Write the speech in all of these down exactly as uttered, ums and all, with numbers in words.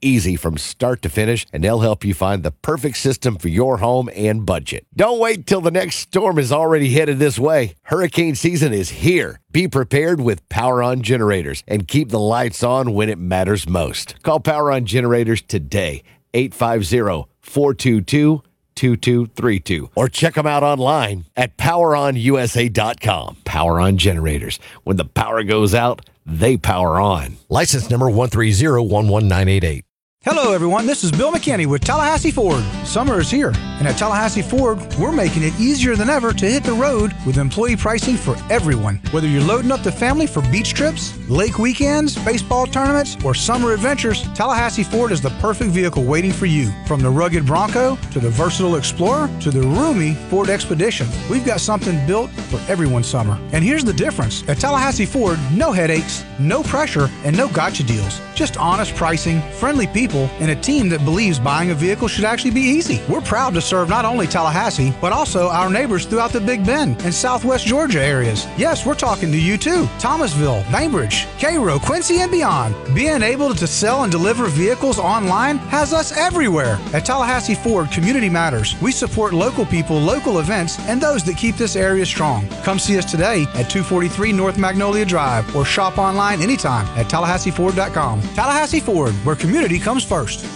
easy from start to finish, and they'll help you find the perfect system for your home and budget. Don't wait till the next storm is already headed this way. Hurricane season is here. Be prepared with Power On Generators and keep the lights on when it matters most. Call Power On Generators today, eight five zero, four two two, two two three two, or check them out online at power on u s a dot com. Power On Generators. When the power goes out, they power on. License number one three zero one one nine eight eight. Hello, everyone. This is Bill McKinney with Tallahassee Ford. Summer is here, and at Tallahassee Ford, we're making it easier than ever to hit the road with employee pricing for everyone. Whether you're loading up the family for beach trips, lake weekends, baseball tournaments, or summer adventures, Tallahassee Ford is the perfect vehicle waiting for you. From the rugged Bronco to the versatile Explorer to the roomy Ford Expedition, we've got something built for everyone's summer. And here's the difference. At Tallahassee Ford, no headaches, no pressure, and no gotcha deals. Just honest pricing, friendly people, and a team that believes buying a vehicle should actually be easy. We're proud to serve not only Tallahassee, but also our neighbors throughout the Big Bend and Southwest Georgia areas. Yes, we're talking to you too. Thomasville, Bainbridge, Cairo, Quincy, and beyond. Being able to sell and deliver vehicles online has us everywhere. At Tallahassee Ford, community matters. We support local people, local events, and those that keep this area strong. Come see us today at two forty-three North Magnolia Drive or shop online anytime at tallahassee ford dot com. Tallahassee Ford, where community comes first.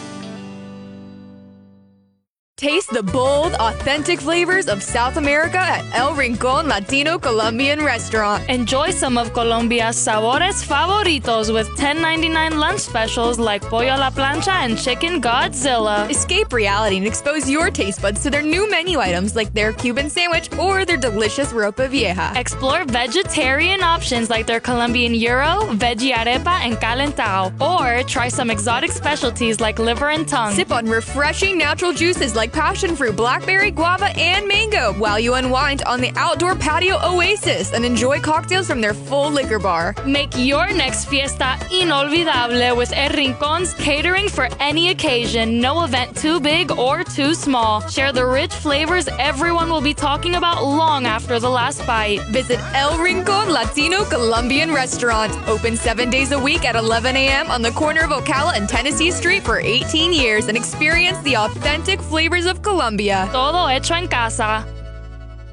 Taste the bold, authentic flavors of South America at El Rincón Latino Colombian Restaurant. Enjoy some of Colombia's sabores favoritos with ten ninety-nine lunch specials like pollo a la plancha and chicken Godzilla. Escape reality and expose your taste buds to their new menu items like their Cuban sandwich or their delicious ropa vieja. Explore vegetarian options like their Colombian gyro, veggie arepa, and calentao. Or try some exotic specialties like liver and tongue. Sip on refreshing natural juices like passion fruit, blackberry, guava, and mango while you unwind on the outdoor patio oasis and enjoy cocktails from their full liquor bar. Make your next fiesta inolvidable with El Rincon's catering for any occasion. No event too big or too small. Share the rich flavors everyone will be talking about long after the last bite. Visit El Rincón Latino Colombian Restaurant. Open seven days a week at eleven a.m. on the corner of Ocala and Tennessee Street for eighteen years and experience the authentic flavors of Colombia. Todo hecho en casa.